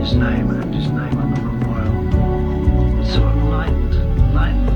his name and his name on the memorial. It sort of lightened